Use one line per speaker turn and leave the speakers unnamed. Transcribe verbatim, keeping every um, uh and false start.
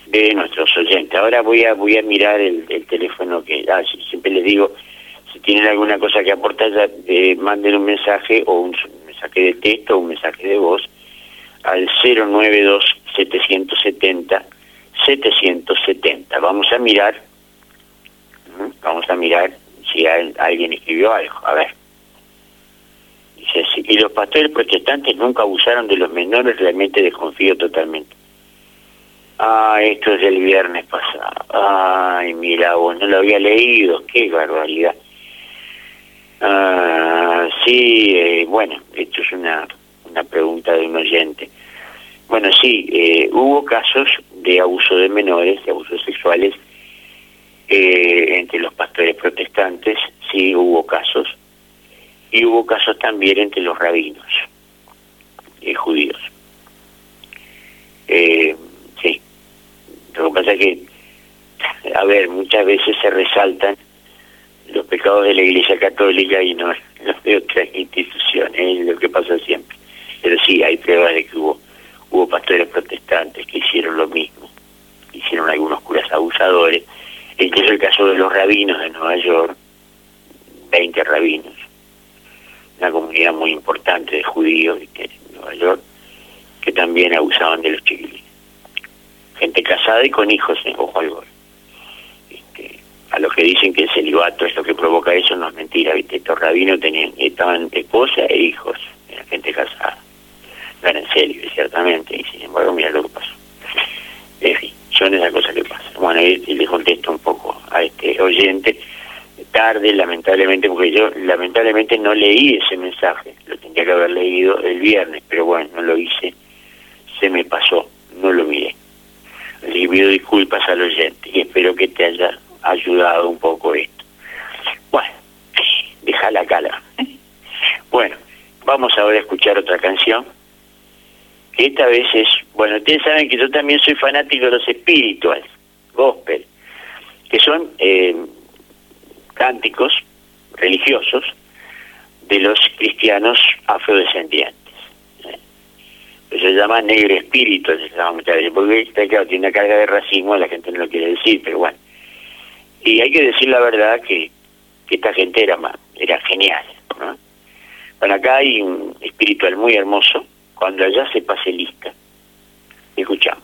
de nuestros oyentes. Ahora voy a voy a mirar el, el teléfono que ah, siempre les digo, si tienen alguna cosa que aportar, ya, eh, manden un mensaje o un mensaje de texto o un mensaje de voz al cero nueve dos setecientos setenta setecientos setenta. Vamos a mirar, vamos a mirar si hay, alguien escribió algo. A ver. Dice así: y los pastores protestantes nunca abusaron de los menores, realmente desconfío totalmente. Ah, esto es del viernes pasado. Ay, mira vos, no lo había leído, qué barbaridad. Ah, sí, eh, bueno, esto es una, una pregunta de un oyente. Bueno, sí, eh, hubo casos de abuso de menores, de abusos sexuales eh, entre los pastores protestantes, sí hubo casos, y hubo casos también entre los rabinos eh, judíos. Eh, sí, lo que pasa es que, a ver, muchas veces se resaltan los pecados de la Iglesia Católica y no los de otras instituciones, es lo que pasa siempre. Pero sí, hay pruebas de que hubo hubo pastores protestantes que hicieron lo mismo, hicieron algunos curas abusadores, e incluso el caso de los rabinos de Nueva York, veinte rabinos, una comunidad muy importante de judíos en Nueva York, que también abusaban de los chiquilines. Gente casada y con hijos, ¿eh? Ojo al gol. Este, a los que dicen que el celibato es lo que provoca eso, no es mentira, ¿viste? Estos rabinos tenían, estaban esposa e hijos, era gente casada. No era en serio, ciertamente, y sin embargo, mira lo que pasó. En fin, son esas cosas que pasan. Bueno, y, y le contesto un poco a este oyente, tarde, lamentablemente, porque yo lamentablemente no leí ese mensaje, lo tendría que haber leído el viernes, pero bueno, no lo hice, se me pasó, no lo miré. Le pido disculpas al oyente y espero que te haya ayudado un poco esto. Bueno, deja la cala. Bueno, vamos ahora a escuchar otra canción, que esta vez es, bueno, ustedes saben que yo también soy fanático de los spirituals, gospel, que son eh, cánticos religiosos de los cristianos afrodescendientes. ¿eh? Se llama negro espíritu, se llama muchas veces, porque claro, tiene una carga de racismo, la gente no lo quiere decir, pero bueno. Y hay que decir la verdad que, que esta gente era, era genial, ¿no? Bueno, acá hay un espiritual muy hermoso, Cuando allá se pase lista. Escuchamos.